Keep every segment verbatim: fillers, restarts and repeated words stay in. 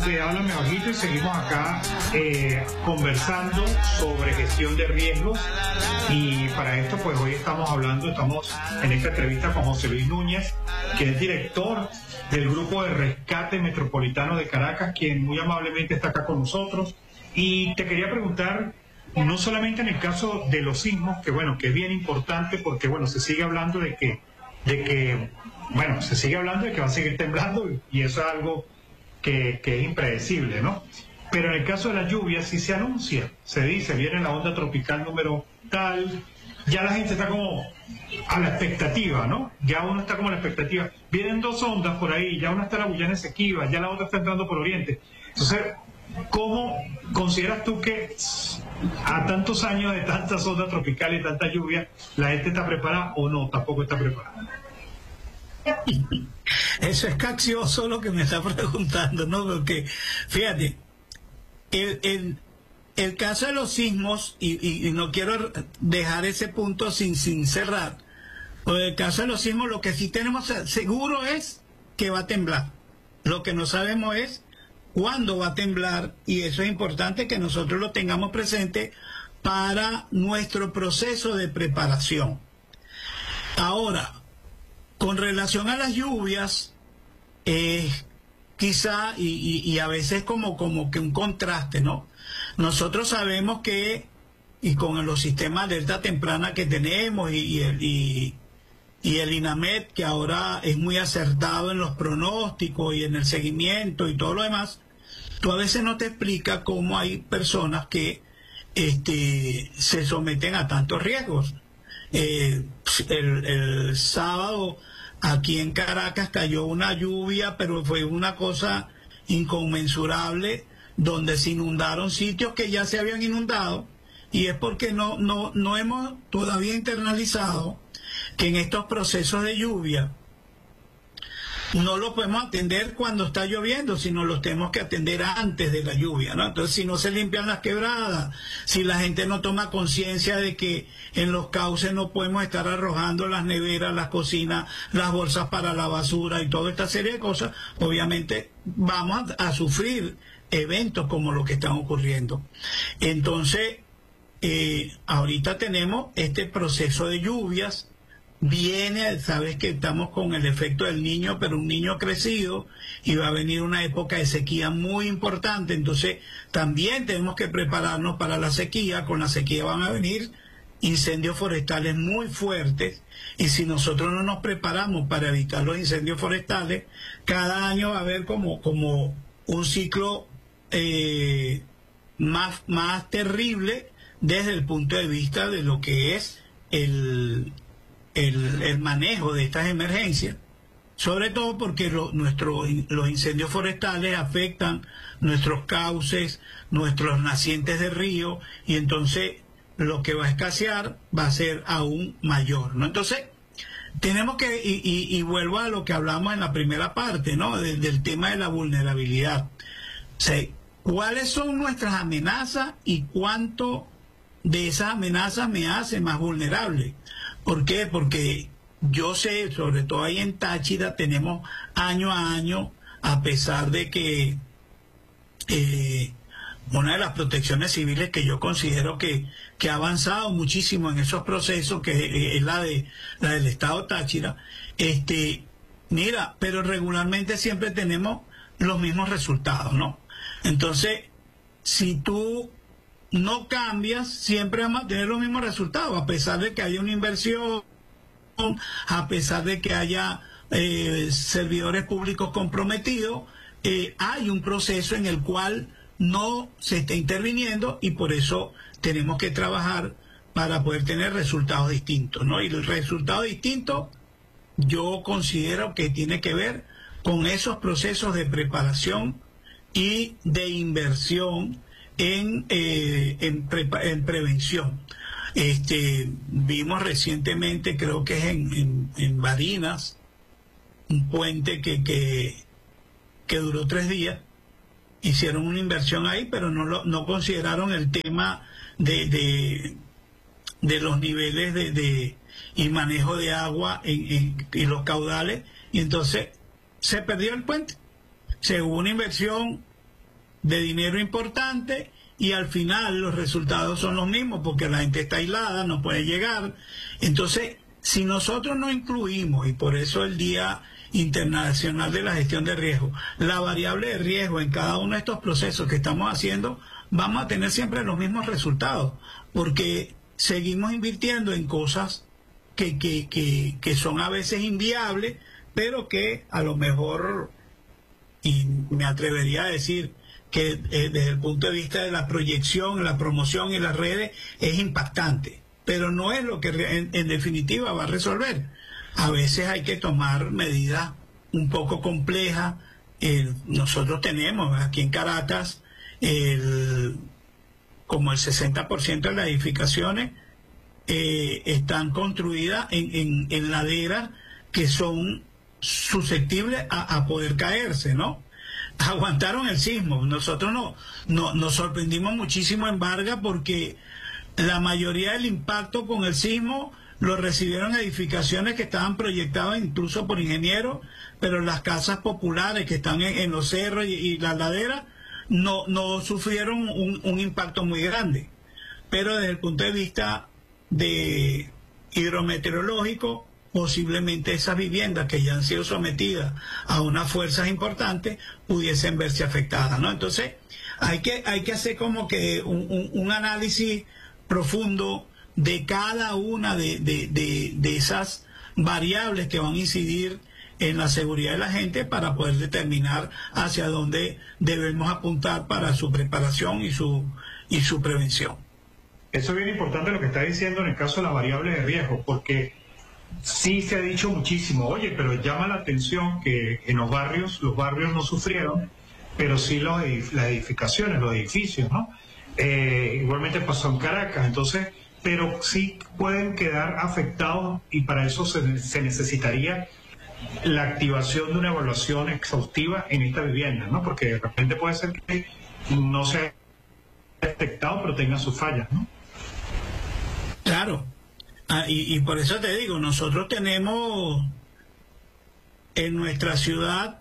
de Háblame Bajito y seguimos acá eh, conversando sobre gestión de riesgos. Y para esto, pues hoy estamos hablando, estamos en esta entrevista con José Luis Núñez, que es director del Grupo de Rescate Metropolitano de Caracas, quien muy amablemente está acá con nosotros. Y te quería preguntar, no solamente en el caso de los sismos, que bueno, que es bien importante porque bueno, se sigue hablando de que, de que, bueno, se sigue hablando de que va a seguir temblando y eso es algo que, que es impredecible, ¿no? Pero en el caso de las lluvias sí se anuncia, se dice, viene la onda tropical número tal, ya la gente está como a la expectativa, ¿no? Ya uno está como a la expectativa. Vienen dos ondas por ahí, ya una está la Guyana Esequiba, ya la otra está entrando por Oriente. Entonces, ¿cómo consideras tú que a tantos años de tantas ondas tropicales y tanta lluvia, la gente está preparada o no, tampoco está preparada? Eso es capcioso lo que me está preguntando, ¿no? Porque, fíjate, el, el, el caso de los sismos, y, y, y no quiero dejar ese punto sin, sin cerrar, pero el caso de los sismos, lo que sí tenemos seguro es que va a temblar. Lo que no sabemos es cuándo va a temblar, y eso es importante que nosotros lo tengamos presente para nuestro proceso de preparación. Ahora, con relación a las lluvias, eh, quizá, y, y, y a veces como, como que un contraste, ¿no? Nosotros sabemos que, y con los sistemas de alerta temprana que tenemos, y, y, el, y, y el INAMED, que ahora es muy acertado en los pronósticos y en el seguimiento y todo lo demás, tú a veces no te explicas cómo hay personas que este, se someten a tantos riesgos. Eh, el, el sábado aquí en Caracas cayó una lluvia, pero fue una cosa inconmensurable, donde se inundaron sitios que ya se habían inundado, y es porque no, no, no hemos todavía internalizado que en estos procesos de lluvia no lo podemos atender cuando está lloviendo, sino los tenemos que atender antes de la lluvia, ¿no? Entonces, si no se limpian las quebradas, si la gente no toma conciencia de que en los cauces no podemos estar arrojando las neveras, las cocinas, las bolsas para la basura y toda esta serie de cosas, obviamente vamos a, a sufrir eventos como los que están ocurriendo. Entonces, eh, ahorita tenemos este proceso de lluvias. Viene, sabes que estamos con el efecto del niño, pero un niño crecido, y va a venir una época de sequía muy importante. Entonces también tenemos que prepararnos para la sequía. Con la sequía van a venir incendios forestales muy fuertes, y si nosotros no nos preparamos para evitar los incendios forestales, cada año va a haber como, como un ciclo eh, más, más terrible desde el punto de vista de lo que es el El, el manejo de estas emergencias, sobre todo porque lo, nuestro, los incendios forestales afectan nuestros cauces, nuestros nacientes de río, y entonces lo que va a escasear va a ser aún mayor, ¿no? Entonces tenemos que, y, y, y vuelvo a lo que hablamos en la primera parte, ¿no? De, del tema de la vulnerabilidad. O sea, ¿cuáles son nuestras amenazas y cuánto de esas amenazas me hace más vulnerable? ¿Por qué? Porque yo sé, sobre todo ahí en Táchira, tenemos año a año, a pesar de que eh, una de las protecciones civiles que yo considero que, que ha avanzado muchísimo en esos procesos, que es la de la del Estado Táchira, este, mira, pero regularmente siempre tenemos los mismos resultados, ¿no? Entonces, si tú no cambias, siempre vamos a tener los mismos resultados, a pesar de que haya una inversión, a pesar de que haya eh, servidores públicos comprometidos, eh, hay un proceso en el cual no se está interviniendo, y por eso tenemos que trabajar para poder tener resultados distintos, ¿no? Y el resultado distinto yo considero que tiene que ver con esos procesos de preparación y de inversión en, eh, en, pre, en prevención. Este, vimos recientemente, creo que es en, en, en Barinas, un puente que, que, que duró tres días. Hicieron una inversión ahí, pero no, lo, no consideraron el tema de, de, de los niveles de, de y manejo de agua en, en, y los caudales, y entonces se perdió el puente. Se hubo una inversión de dinero importante y al final los resultados son los mismos porque la gente está aislada, no puede llegar. Entonces, si nosotros no incluimos, y por eso el Día Internacional de la Gestión de Riesgo, la variable de riesgo en cada uno de estos procesos que estamos haciendo, vamos a tener siempre los mismos resultados, porque seguimos invirtiendo en cosas que, que, que, que son a veces inviables, pero que a lo mejor, y me atrevería a decir que eh, desde el punto de vista de la proyección, la promoción y las redes, es impactante, pero no es lo que en, en definitiva va a resolver. A veces hay que tomar medidas un poco complejas. Eh, nosotros tenemos aquí en Caracas el, como el sesenta por ciento de las edificaciones eh, están construidas en, en, en laderas que son susceptibles a, a poder caerse, ¿no? Aguantaron el sismo. Nosotros no, no, nos sorprendimos muchísimo en Vargas porque la mayoría del impacto con el sismo lo recibieron edificaciones que estaban proyectadas incluso por ingenieros, pero las casas populares que están en, en los cerros y, y las laderas no, no sufrieron un, un impacto muy grande. Pero desde el punto de vista de hidrometeorológico, posiblemente esas viviendas que ya han sido sometidas a unas fuerzas importantes pudiesen verse afectadas, ¿no? Entonces hay que, hay que hacer como que un, un, un análisis profundo de cada una de, de, de, de esas variables que van a incidir en la seguridad de la gente para poder determinar hacia dónde debemos apuntar para su preparación y su, y su prevención. Eso es bien importante lo que está diciendo en el caso de las variables de riesgo, porque sí se ha dicho muchísimo, oye, pero llama la atención que en los barrios, los barrios no sufrieron, pero sí los edif- las edificaciones, los edificios, ¿no? Eh, igualmente pasó en Caracas, entonces, pero sí pueden quedar afectados y para eso se, se necesitaría la activación de una evaluación exhaustiva en esta vivienda, ¿no? Porque de repente puede ser que no se haya detectado, pero tenga sus fallas, ¿no? Claro. Ah, y, y por eso te digo, nosotros tenemos en nuestra ciudad,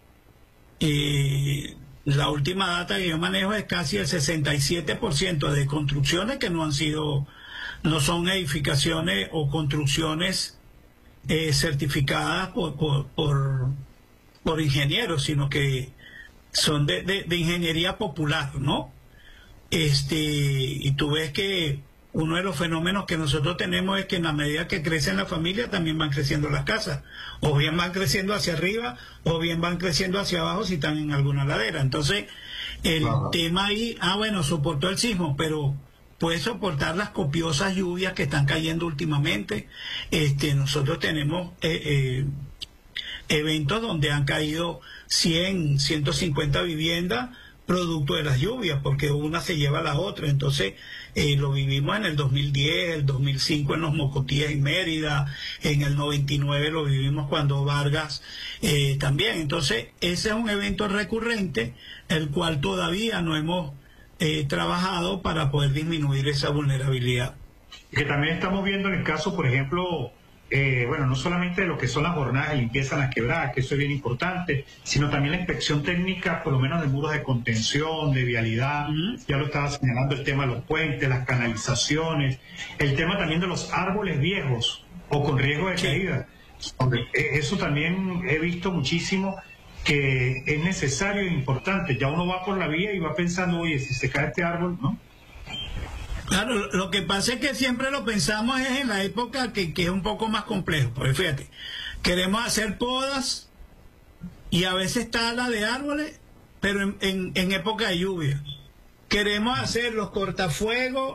eh, la última data que yo manejo es casi el sesenta y siete por ciento de construcciones que no han sido, no son edificaciones o construcciones eh, certificadas por, por, por, por ingenieros, sino que son de, de, de ingeniería popular, ¿no? Este, y tú ves que uno de los fenómenos que nosotros tenemos es que en la medida que crecen las familias también van creciendo las casas, o bien van creciendo hacia arriba o bien van creciendo hacia abajo si están en alguna ladera. Entonces el Ajá. tema ahí, ah bueno, soportó el sismo, pero puede soportar las copiosas lluvias que están cayendo últimamente. Este, nosotros tenemos eh, eh, eventos donde han caído cien, ciento cincuenta viviendas producto de las lluvias, porque una se lleva a la otra. Entonces eh, lo vivimos en el dos mil diez, el dos mil cinco en los Mocotíes y Mérida, en el noventa y nueve lo vivimos cuando Vargas eh, también. Entonces ese es un evento recurrente, el cual todavía no hemos eh, trabajado para poder disminuir esa vulnerabilidad. Que también estamos viendo en el caso, por ejemplo, Eh, bueno, no solamente de lo que son las jornadas de limpieza en las quebradas, que eso es bien importante, sino también la inspección técnica, por lo menos de muros de contención, de vialidad, uh-huh. ya lo estaba señalando el tema de los puentes, las canalizaciones, el tema también de los árboles viejos o con riesgo de sí. caída. Eso también he visto muchísimo que es necesario e importante. Ya uno va por la vía y va pensando, oye, si se cae este árbol, ¿no? Claro, lo que pasa es que siempre lo pensamos es en la época que, que es un poco más complejo, porque fíjate, queremos hacer podas y a veces tala de árboles, pero en, en, en época de lluvia. Queremos hacer los cortafuegos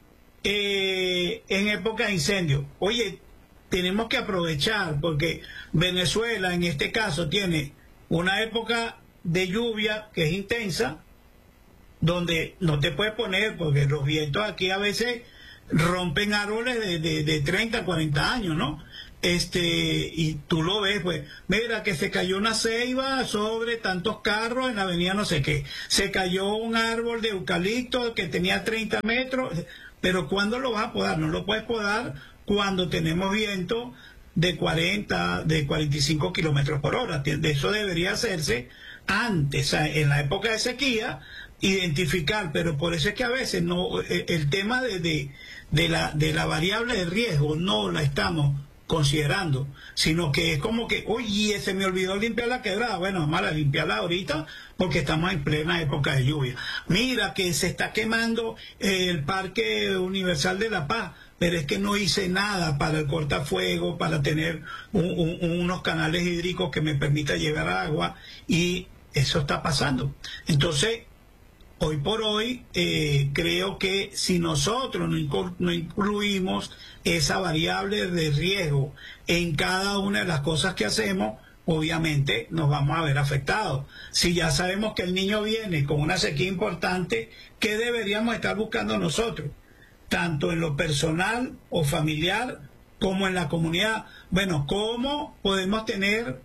eh, en época de incendio. Oye, tenemos que aprovechar, porque Venezuela en este caso tiene una época de lluvia que es intensa, donde no te puedes poner, porque los vientos aquí a veces rompen árboles de, de, de treinta, cuarenta años, ¿no? Este, y tú lo ves, pues, mira que se cayó una ceiba sobre tantos carros en la avenida no sé qué, se cayó un árbol de eucalipto que tenía treinta metros, pero ¿cuándo lo vas a podar? No lo puedes podar cuando tenemos viento de cuarenta, de cuarenta y cinco kilómetros por hora. De eso debería hacerse antes, en la época de sequía, identificar, pero por eso es que a veces no el, el tema de, de, de, la, de la variable de riesgo no la estamos considerando, sino que es como que, oye, se me olvidó limpiar la quebrada. Bueno, vamos a limpiarla ahorita porque estamos en plena época de lluvia. Mira que se está quemando el Parque Universal de La Paz, pero es que no hice nada para el cortafuego, para tener un, un, unos canales hídricos que me permita llevar agua, y eso está pasando. Entonces, hoy por hoy, eh, creo que si nosotros no, inclu no incluimos esa variable de riesgo en cada una de las cosas que hacemos, obviamente nos vamos a ver afectados. Si ya sabemos que el niño viene con una sequía importante, ¿qué deberíamos estar buscando nosotros? Tanto en lo personal o familiar como en la comunidad. Bueno, ¿cómo podemos tener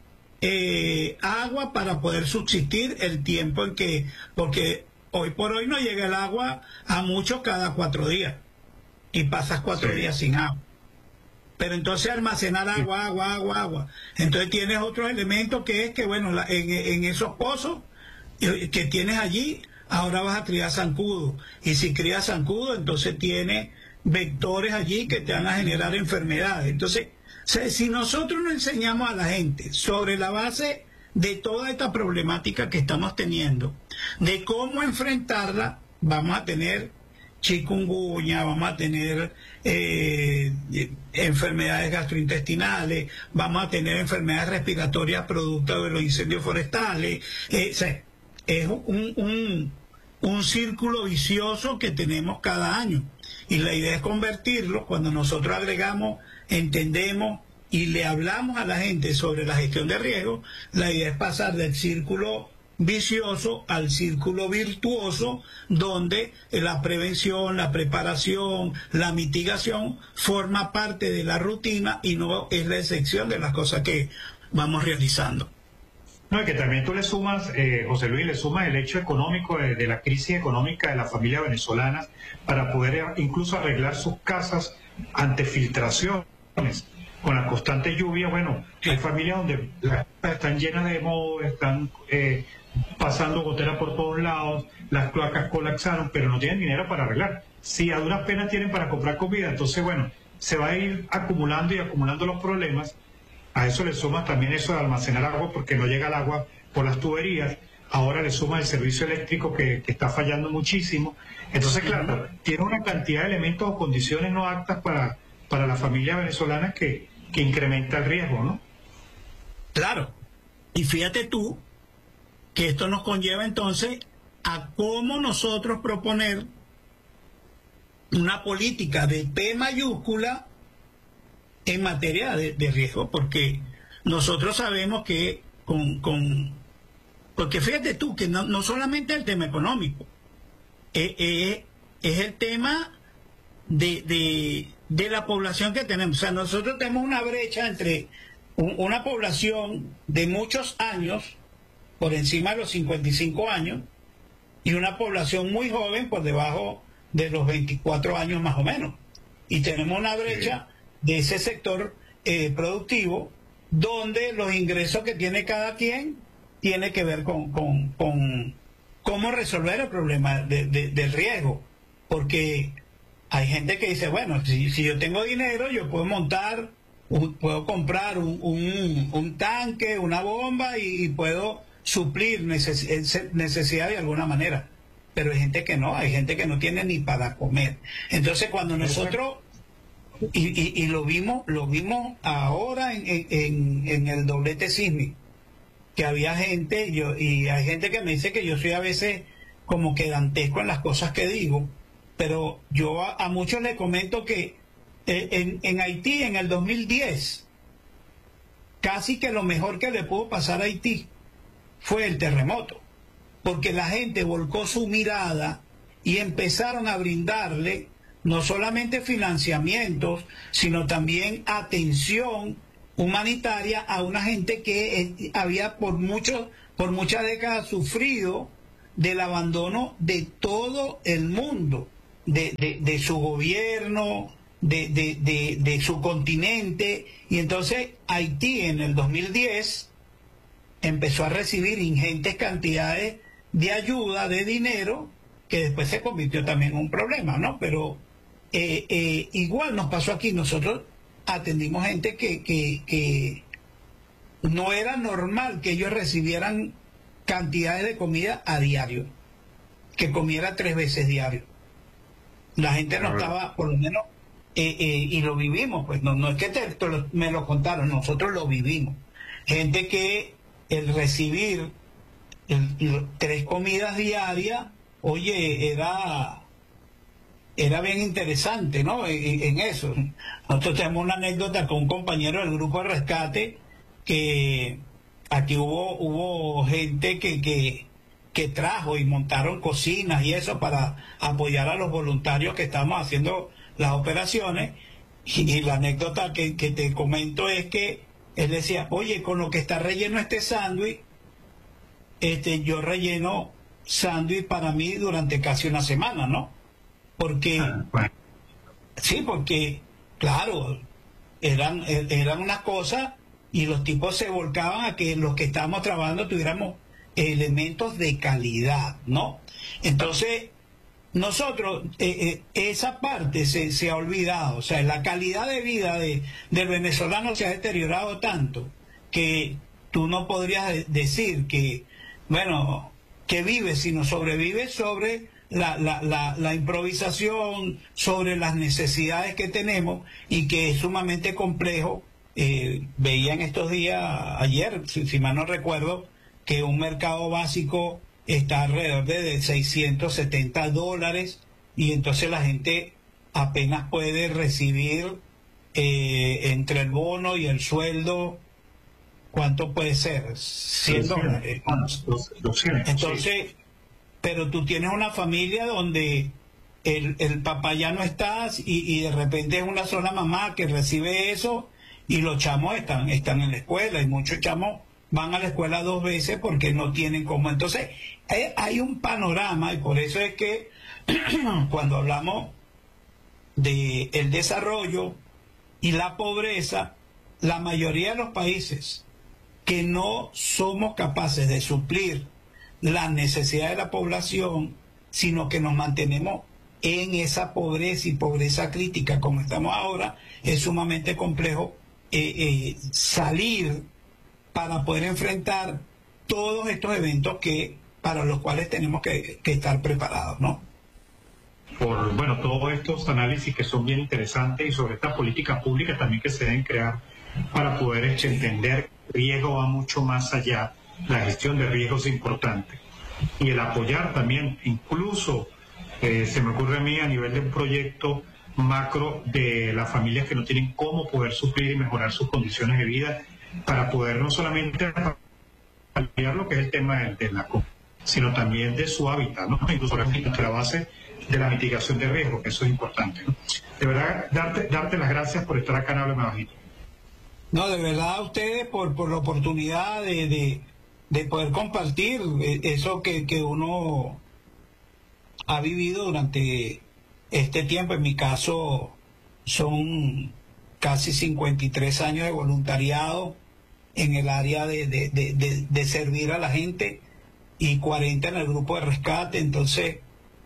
eh, agua para poder subsistir el tiempo en que... porque hoy por hoy no llega el agua a muchos cada cuatro días y pasas cuatro sí. días sin agua. Pero entonces almacenar agua, agua, agua, agua. Entonces tienes otros elementos que es que, bueno, la, en, en esos pozos que tienes allí, ahora vas a criar zancudo. Y si crías zancudo, entonces tienes vectores allí que te van a generar enfermedades. Entonces, si nosotros no enseñamos a la gente sobre la base de toda esta problemática que estamos teniendo, de cómo enfrentarla, vamos a tener chikungunya, vamos a tener eh, enfermedades gastrointestinales, vamos a tener enfermedades respiratorias producto de los incendios forestales. Eh, o sea, es un, un, un círculo vicioso que tenemos cada año. Y la idea es convertirlo, cuando nosotros agregamos, entendemos y le hablamos a la gente sobre la gestión de riesgo, la idea es pasar del círculo vicioso al círculo virtuoso, donde la prevención, la preparación, la mitigación forma parte de la rutina y no es la excepción de las cosas que vamos realizando. No, y que también tú le sumas, eh, José Luis, le sumas el hecho económico de, de la crisis económica de la familia venezolana para poder incluso arreglar sus casas ante filtraciones. Con la constante lluvia, bueno, hay familias donde las casas están llenas de moho, están eh, pasando goteras por todos lados, las cloacas colapsaron, pero no tienen dinero para arreglar. Si a duras penas tienen para comprar comida, entonces, bueno, se va a ir acumulando y acumulando los problemas. A eso le sumas también eso de almacenar agua porque no llega el agua por las tuberías. Ahora le suma el servicio eléctrico que, que está fallando muchísimo. Entonces, claro, tiene una cantidad de elementos o condiciones no aptas para, para las familias venezolanas que, que incrementa el riesgo, ¿no? Claro. Y fíjate tú que esto nos conlleva entonces a cómo nosotros proponer una política de P mayúscula en materia de, de riesgo, porque nosotros sabemos que con... con porque fíjate tú que no, no solamente el tema económico, eh, eh, es el tema de, de, de la población que tenemos. O sea, nosotros tenemos una brecha entre un, una población de muchos años, por encima de los cincuenta y cinco años, y una población muy joven por debajo de los veinticuatro años más o menos. Y tenemos una brecha de ese sector eh, productivo donde los ingresos que tiene cada quien tiene que ver con, con, con cómo resolver el problema de, de, del riesgo. Porque hay gente que dice, bueno, si, si yo tengo dinero, yo puedo montar, un, puedo comprar un, un, un tanque, una bomba y, y puedo suplir neces necesidad de alguna manera. Pero hay gente que no, hay gente que no tiene ni para comer. Entonces cuando nosotros, y, y, y lo vimos lo vimos ahora en, en, en el doblete sísmico, que había gente, yo y hay gente que me dice que yo soy a veces como que dantesco en las cosas que digo, pero yo a, a muchos les comento que eh, en, en Haití en el dos mil diez, casi que lo mejor que le pudo pasar a Haití fue el terremoto, porque la gente volcó su mirada y empezaron a brindarle no solamente financiamientos, sino también atención humanitaria a una gente que eh, había por muchos, por muchas décadas sufrido del abandono de todo el mundo, de, de, de su gobierno, de, de, de, de su continente. Y entonces Haití en el dos mil diez empezó a recibir ingentes cantidades de ayuda, de dinero, que después se convirtió también en un problema, ¿no? Pero eh, eh, igual nos pasó aquí, nosotros atendimos gente que, que, que no era normal que ellos recibieran cantidades de comida a diario, que comiera tres veces diario. La gente no estaba, por lo menos, eh, eh, y lo vivimos, pues no, no es que te, te lo, me lo contaron, nosotros lo vivimos. Gente que el recibir el, el, tres comidas diarias, oye, era, era bien interesante, ¿no? En, en eso. Nosotros tenemos una anécdota con un compañero del grupo de rescate, que aquí hubo, hubo gente que, que, que trajo y montaron cocinas y eso para apoyar a los voluntarios que estábamos haciendo las operaciones. Y, y la anécdota que, que te comento es que él decía, oye, con lo que está relleno este sándwich, este, yo relleno sándwich para mí durante casi una semana, ¿no? Porque, ah, bueno. sí, porque, claro, eran, eran unas cosas y los tipos se volcaban a que los que estábamos trabajando tuviéramos elementos de calidad, ¿no? Entonces, nosotros, eh, eh, esa parte se, se ha olvidado, o sea, la calidad de vida de, del venezolano se ha deteriorado tanto que tú no podrías de, decir que, bueno, que vive, sino sobrevive sobre la, la, la, la improvisación, sobre las necesidades que tenemos y que es sumamente complejo. Eh, veía en estos días, ayer, si, si mal no recuerdo, que un mercado básico está alrededor de seiscientos setenta dólares y entonces la gente apenas puede recibir eh, entre el bono y el sueldo, ¿cuánto puede ser? cien dólares. Entonces, sí. Pero tú tienes una familia donde el, el papá ya no está y, y de repente es una sola mamá que recibe eso y los chamos están, están en la escuela y muchos chamos van a la escuela dos veces porque no tienen cómo. Entonces, hay, hay un panorama y por eso es que cuando hablamos de el desarrollo y la pobreza, la mayoría de los países que no somos capaces de suplir las necesidades de la población, sino que nos mantenemos en esa pobreza y pobreza crítica como estamos ahora, es sumamente complejo eh, eh, salir para poder enfrentar todos estos eventos que para los cuales tenemos que, que estar preparados, ¿no? Por, bueno, todos estos análisis que son bien interesantes y sobre estas políticas públicas también que se deben crear para poder este, entender que el riesgo va mucho más allá, la gestión de riesgos es importante. Y el apoyar también, incluso eh, se me ocurre a mí a nivel de un proyecto macro de las familias que no tienen cómo poder suplir y mejorar sus condiciones de vida, para poder no solamente aliviar lo que es el tema de, de la sino también de su hábitat, ¿no? Incluso la base de la mitigación de riesgo, que eso es importante, ¿no? De verdad, darte, darte las gracias por estar acá en Háblame Bajito. No, de verdad a ustedes por, por la oportunidad de, de, de poder compartir eso que, que uno ha vivido durante este tiempo. En mi caso son casi cincuenta y tres años de voluntariado en el área de, de, de, de, de servir a la gente y cuarenta en el grupo de rescate. Entonces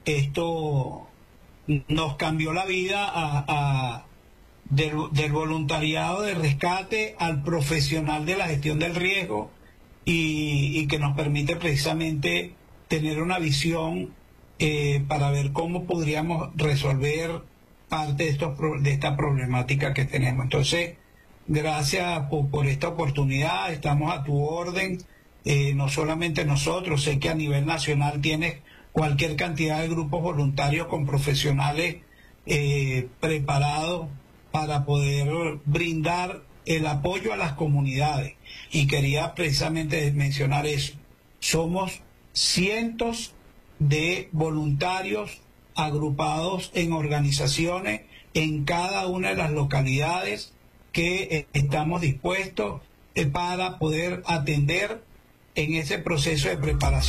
esto nos cambió la vida a, a del, del voluntariado de rescate al profesional de la gestión del riesgo y, y que nos permite precisamente tener una visión eh, para ver cómo podríamos resolver parte de, estos, de esta problemática que tenemos. Entonces, gracias por, por esta oportunidad, estamos a tu orden, eh, no solamente nosotros, sé que a nivel nacional tienes cualquier cantidad de grupos voluntarios con profesionales eh, preparados para poder brindar el apoyo a las comunidades. Y quería precisamente mencionar eso. Somos cientos de voluntarios agrupados en organizaciones en cada una de las localidades que eh, estamos dispuestos eh, para poder atender en ese proceso de preparación.